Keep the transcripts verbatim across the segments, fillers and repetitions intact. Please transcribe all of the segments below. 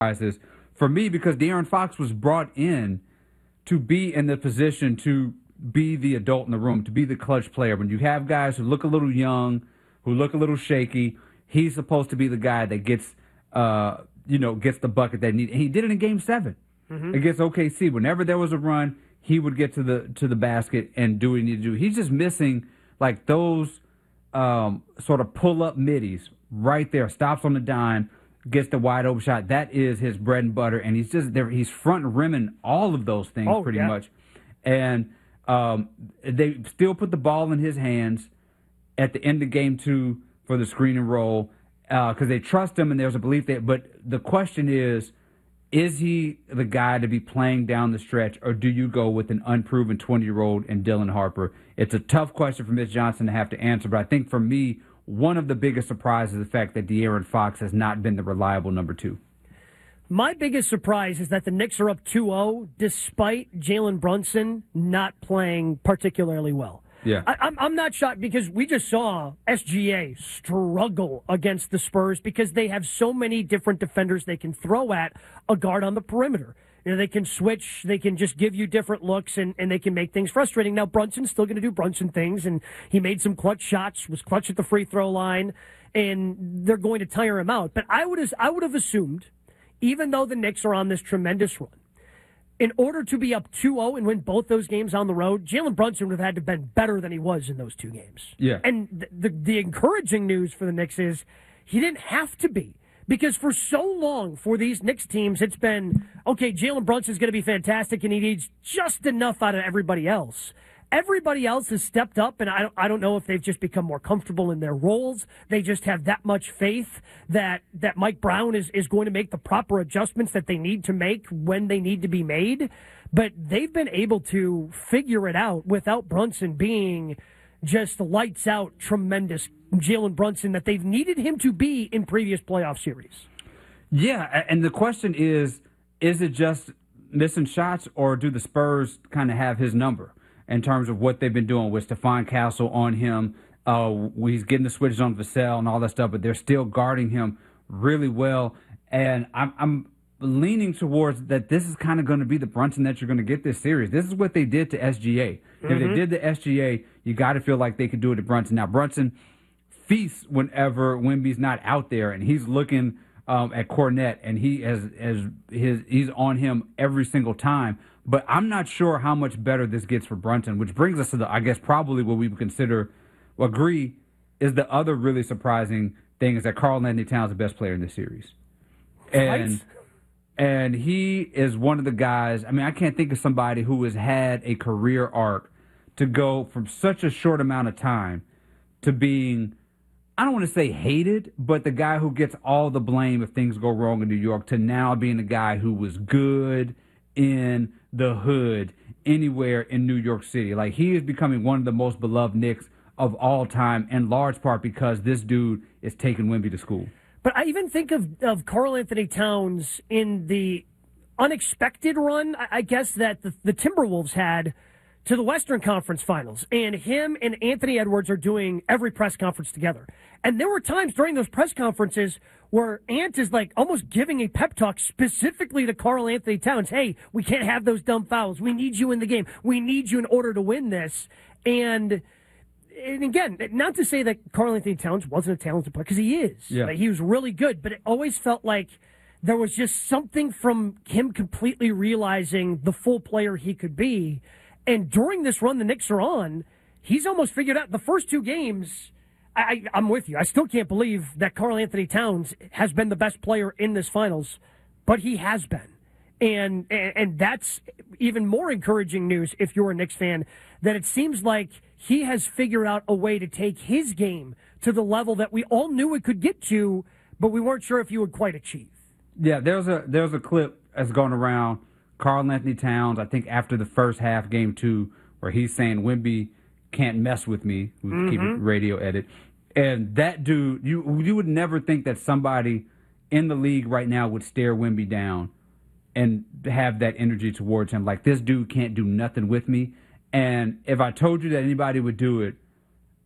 surprises for me because De'Aaron Fox was brought in to be in the position to be the adult in the room, to be the clutch player. When you have guys who look a little young, who look a little shaky, he's supposed to be the guy that gets, uh, you know, gets the bucket that need. And he did it in Game Seven mm-hmm. against O K C. Whenever there was a run, he would get to the to the basket and do what he needed to do. He's just missing like those um, sort of pull up middies right there. Stops on the dime, gets the wide open shot. That is his bread and butter, and he's just there. He's front rimming all of those things oh, pretty yeah. much, and. Um, they still put the ball in his hands at the end of game two for the screen and roll because uh, they trust him and there's a belief that. But the question is, is he the guy to be playing down the stretch, or do you go with an unproven twenty-year-old in Dylan Harper? It's a tough question for Mitch Johnson to have to answer, but I think for me, one of the biggest surprises is the fact that De'Aaron Fox has not been the reliable number two. My biggest surprise is that the Knicks are up two oh despite Jalen Brunson not playing particularly well. Yeah. I, I'm, I'm not shocked because we just saw S G A struggle against the Spurs because they have so many different defenders they can throw at a guard on the perimeter. You know, they can switch, they can just give you different looks, and, and they can make things frustrating. Now, Brunson's still going to do Brunson things, and he made some clutch shots, was clutch at the free throw line, and they're going to tire him out. But I would have, I would have assumed, even though the Knicks are on this tremendous run, in order to be up two oh and win both those games on the road, Jalen Brunson would have had to have been better than he was in those two games. Yeah. And the, the, the encouraging news for the Knicks is he didn't have to be. Because for so long for these Knicks teams, it's been, okay, Jalen Brunson's going to be fantastic and he needs just enough out of everybody else. Everybody else has stepped up, and I don't, I don't know if they've just become more comfortable in their roles. They just have that much faith that, that Mike Brown is, is going to make the proper adjustments that they need to make when they need to be made. But they've been able to figure it out without Brunson being just lights out tremendous Jalen Brunson that they've needed him to be in previous playoff series. Yeah, and the question is, is it just missing shots, or do the Spurs kind of have his number in terms of what they've been doing with Stephon Castle on him? Uh, he's getting the switches on Vassell and all that stuff, but they're still guarding him really well. And I'm, I'm leaning towards that this is kind of going to be the Brunson that you're going to get this series. This is what they did to S G A. Mm-hmm. If they did the S G A, you got to feel like they could do it to Brunson. Now, Brunson feasts whenever Wemby's not out there, and he's looking um, at Kornet, and he has, has his he's on him every single time. But I'm not sure how much better this gets for Brunson, which brings us to the, I guess, probably what we would consider, well, agree, is the other really surprising thing is that Karl-Anthony Towns is the best player in this series. And right. and he is one of the guys, I mean, I can't think of somebody who has had a career arc to go from such a short amount of time to being, I don't want to say hated, but the guy who gets all the blame if things go wrong in New York, to now being the guy who was good in the hood anywhere in New York City. Like, he is becoming one of the most beloved Knicks of all time, in large part because this dude is taking Wemby to school. But I even think of, of Karl-Anthony Towns in the unexpected run, I guess, that the, the Timberwolves had to the Western Conference Finals. And him and Anthony Edwards are doing every press conference together. And there were times during those press conferences where Ant is like almost giving a pep talk specifically to Karl-Anthony Towns. Hey, we can't have those dumb fouls. We need you in the game. We need you in order to win this. And, and again, not to say that Karl-Anthony Towns wasn't a talented player, because he is. Yeah. Like, he was really good, but it always felt like there was just something from him completely realizing the full player he could be. And during this run the Knicks are on, he's almost figured out the first two games. I, I'm with you. I still can't believe that Karl-Anthony Towns has been the best player in this finals, but he has been. And, and and that's even more encouraging news if you're a Knicks fan, that it seems like he has figured out a way to take his game to the level that we all knew it could get to, but we weren't sure if he would quite achieve. Yeah, there's a there's a clip that's going around Karl-Anthony Towns, I think after the first half, game two, where he's saying Wemby can't mess with me. We mm-hmm. keep it radio edit. And that dude, you you would never think that somebody in the league right now would stare Wemby down and have that energy towards him. Like, this dude can't do nothing with me. And if I told you that anybody would do it,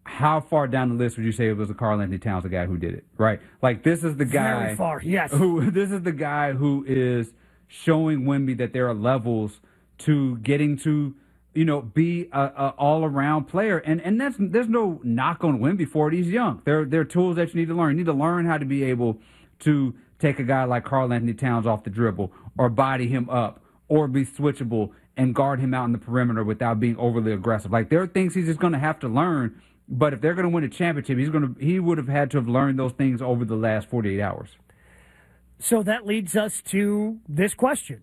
how far down the list would you say it was the Karl-Anthony Towns, the guy who did it, right? Like, this is the guy. Very far, yes. Who, this is the guy who is showing Wemby that there are levels to getting to, you know, be a, a all-around player. And and that's there's no knock on Wemby for it. He's young. There, there are tools that you need to learn. You need to learn how to be able to take a guy like Karl-Anthony Towns off the dribble or body him up or be switchable and guard him out in the perimeter without being overly aggressive. Like, there are things he's just going to have to learn. But if they're going to win a championship, he's going to he would have had to have learned those things over the last forty-eight hours. So that leads us to this question.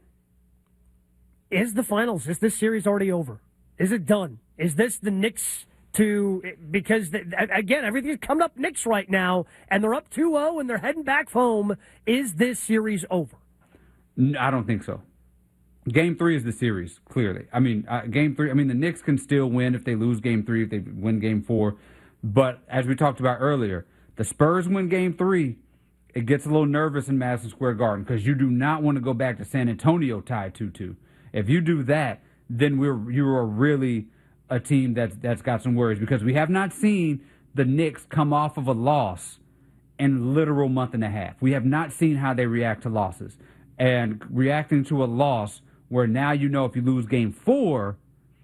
Is the finals, is this series already over? Is it done? Is this the Knicks to, because, the, again, everything's coming up Knicks right now, and they're up two oh, and they're heading back home. Is this series over? I don't think so. Game three is the series, clearly. I mean, uh, game three, I mean, the Knicks can still win if they lose game three, if they win game four. But as we talked about earlier, the Spurs win game three, it gets a little nervous in Madison Square Garden because you do not want to go back to San Antonio tied two two. If you do that, then we're you are really a team that's, that's got some worries because we have not seen the Knicks come off of a loss in a literal month and a half. We have not seen how they react to losses. And reacting to a loss where now you know if you lose game four,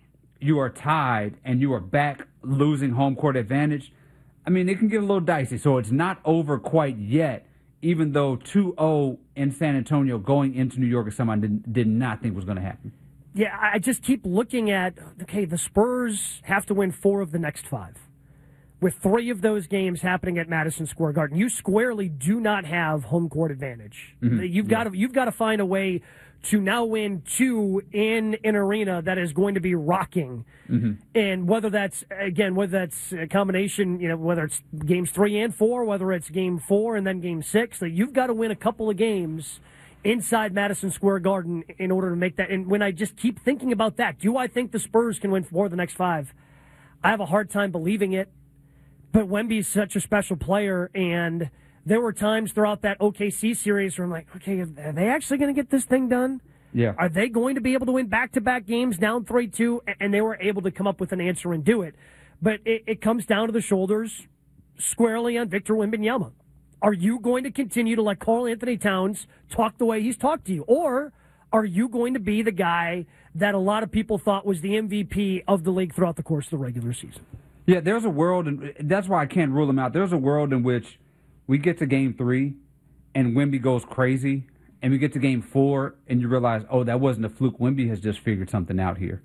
you are tied and you are back losing home court advantage. I mean, it can get a little dicey. So it's not over quite yet, even though two oh in San Antonio going into New York is something I did, did not think was going to happen. Yeah, I just keep looking at, okay, the Spurs have to win four of the next five. With three of those games happening at Madison Square Garden, you squarely do not have home court advantage. Mm-hmm. You've got yeah. to you've got to find a way to now win two in an arena that is going to be rocking. Mm-hmm. And whether that's, again, whether that's a combination, you know, whether it's games three and four, whether it's game four and then game six, that you've got to win a couple of games inside Madison Square Garden in order to make that. And when I just keep thinking about that, do I think the Spurs can win four of the next five? I have a hard time believing it. But Wemby is such a special player, and there were times throughout that O K C series where I'm like, okay, are they actually going to get this thing done? Yeah. Are they going to be able to win back-to-back games down three two? And they were able to come up with an answer and do it. But it, it comes down to the shoulders squarely on Victor Wembanyama. Are you going to continue to let Karl-Anthony Towns talk the way he's talked to you? Or are you going to be the guy that a lot of people thought was the M V P of the league throughout the course of the regular season? Yeah, there's a world, and that's why I can't rule him out. There's a world in which we get to game three and Wemby goes crazy, and we get to game four and you realize, oh, that wasn't a fluke. Wemby has just figured something out here.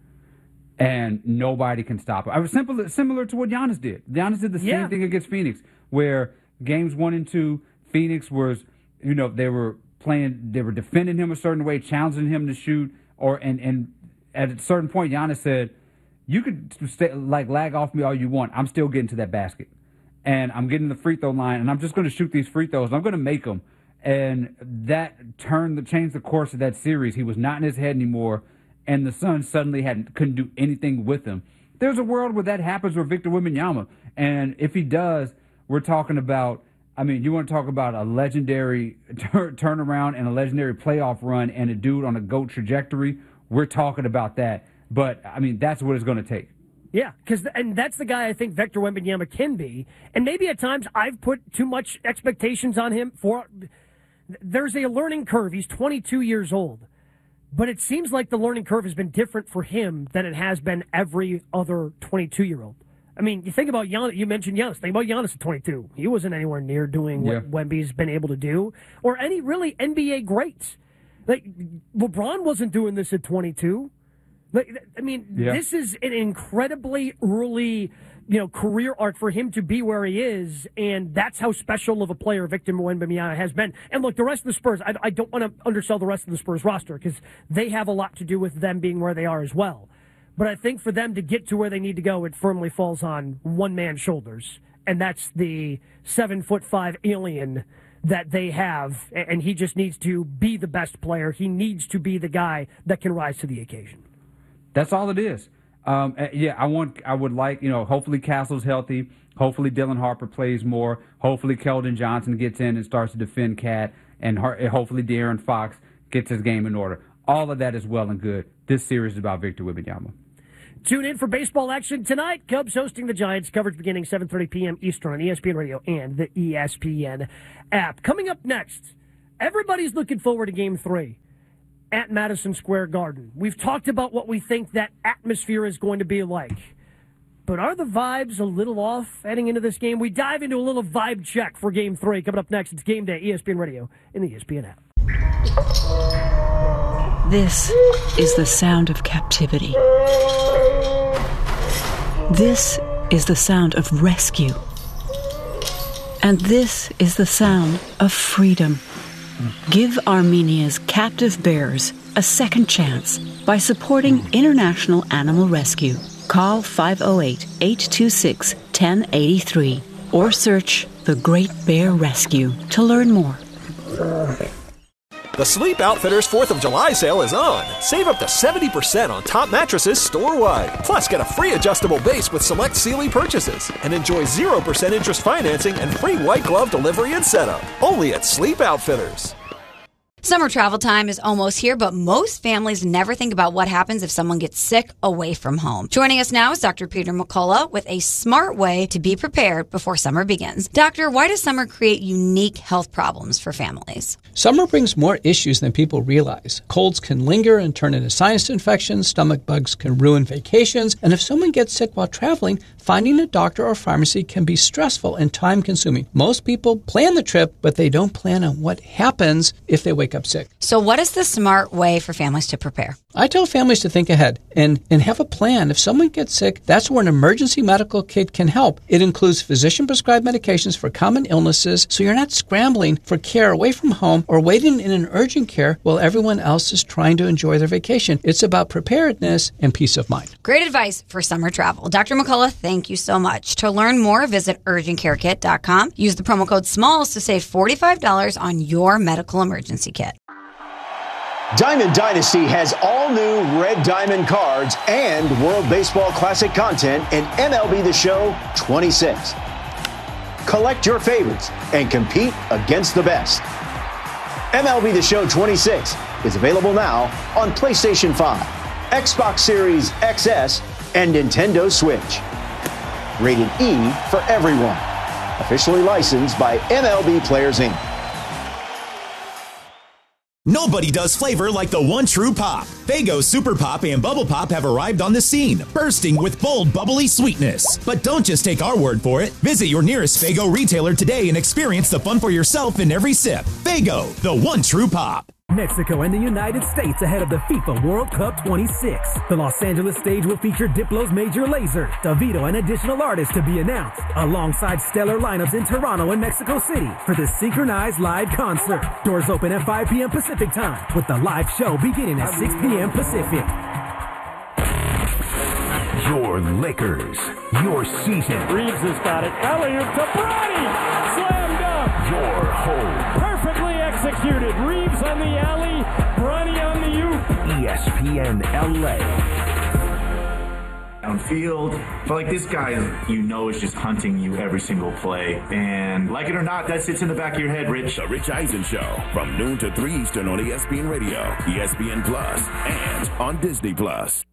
And nobody can stop him. I was simple, similar to what Giannis did. Giannis did the same yeah. thing against Phoenix, where games one and two, Phoenix was, you know, they were playing, they were defending him a certain way, challenging him to shoot, or and, and at a certain point, Giannis said, you could stay, like lag off me all you want. I'm still getting to that basket. And I'm getting the free throw line, and I'm just going to shoot these free throws. And I'm going to make them. And that turned the changed the course of that series. He was not in his head anymore, and the Suns suddenly had couldn't do anything with him. There's a world where that happens with Victor Wembanyama. And if he does, we're talking about, I mean, you want to talk about a legendary tur- turnaround and a legendary playoff run and a dude on a GOAT trajectory, we're talking about that. But, I mean, that's what it's going to take. Yeah, because and that's the guy I think Victor Wembanyama can be. And maybe at times I've put too much expectations on him. For There's a learning curve. He's twenty-two years old. But it seems like the learning curve has been different for him than it has been every other twenty-two-year-old. I mean, you think about Giannis. You mentioned Giannis. Think about Giannis at twenty-two. He wasn't anywhere near doing what yeah. Wemby's been able to do. Or any really N B A greats. Like, LeBron wasn't doing this at twenty-two. I mean, yeah. this is an incredibly early, you know, career arc for him to be where he is, and that's how special of a player Victor Wembanyama has been. And look, the rest of the Spurs, I, I don't want to undersell the rest of the Spurs roster because they have a lot to do with them being where they are as well. But I think for them to get to where they need to go, it firmly falls on one man's shoulders, and that's the seven foot five alien that they have, and he just needs to be the best player. He needs to be the guy that can rise to the occasion. That's all it is. Um, yeah, I want. I would like, you know, hopefully Castle's healthy. Hopefully Dylan Harper plays more. Hopefully Keldon Johnson gets in and starts to defend Cat. And hopefully De'Aaron Fox gets his game in order. All of that is well and good. This series is about Victor Wembanyama. Tune in for baseball action tonight. Cubs hosting the Giants. Coverage beginning seven thirty p.m. Eastern on E S P N Radio and the E S P N app. Coming up next, everybody's looking forward to Game three at Madison Square Garden. We've talked about what we think that atmosphere is going to be like. But are the vibes a little off heading into this game? We dive into a little vibe check for Game three. Coming up next, it's Game Day, E S P N Radio and the E S P N app. This is the sound of captivity. This is the sound of rescue. And this is the sound of freedom. Give Armenia's captive bears a second chance by supporting International Animal Rescue. Call five oh eight, eight two six, one oh eight three or search The Great Bear Rescue to learn more. The Sleep Outfitters fourth of July sale is on. Save up to seventy percent on top mattresses store-wide. Plus, get a free adjustable base with select Sealy purchases. And enjoy zero percent interest financing and free white glove delivery and setup. Only at Sleep Outfitters. Summer travel time is almost here, but most families never think about what happens if someone gets sick away from home. Joining us now is Doctor Peter McCullough with a smart way to be prepared before summer begins. Doctor, why does summer create unique health problems for families? Summer brings more issues than people realize. Colds can linger and turn into sinus infections, stomach bugs can ruin vacations, and if someone gets sick while traveling, finding a doctor or pharmacy can be stressful and time-consuming. Most people plan the trip, but they don't plan on what happens if they wake up sick. So what is the smart way for families to prepare? I tell families to think ahead and, and have a plan. If someone gets sick, that's where an emergency medical kit can help. It includes physician-prescribed medications for common illnesses, so you're not scrambling for care away from home or waiting in an urgent care while everyone else is trying to enjoy their vacation. It's about preparedness and peace of mind. Great advice for summer travel. Doctor McCullough, thank you so much. To learn more, visit urgent care kit dot com. Use the promo code SMALLS to save forty-five dollars on your medical emergency kit. Diamond Dynasty has all new Red Diamond cards and World Baseball Classic content in M L B The Show twenty-six. Collect your favorites and compete against the best. M L B The Show twenty-six is available now on PlayStation five, Xbox Series X S, and Nintendo Switch. Rated E for everyone. Officially licensed by M L B Players Incorporated. Nobody does flavor like the one true pop. Faygo Super Pop and Bubble Pop have arrived on the scene, bursting with bold, bubbly sweetness. But don't just take our word for it. Visit your nearest Faygo retailer today and experience the fun for yourself in every sip. Faygo, the one true pop. Mexico and the United States ahead of the FIFA World Cup twenty-six. The Los Angeles stage will feature Diplo's Major Lazer, Davido, and additional artists to be announced, alongside stellar lineups in Toronto and Mexico City for the synchronized live concert. Doors open at five p.m. Pacific time, with the live show beginning at six p.m. Pacific. Your Lakers, your season. Reeves has got it. Alley-oop to Bronny! Slam dunk! Your home. Perfectly executed. Reeves on the alley, Bronny on the oop. E S P N L A. Downfield, but like this guy, you know, is just hunting you every single play. And like it or not, that sits in the back of your head, Rich. The Rich Eisen Show, from noon to three Eastern on E S P N Radio, E S P N Plus, and on Disney Plus.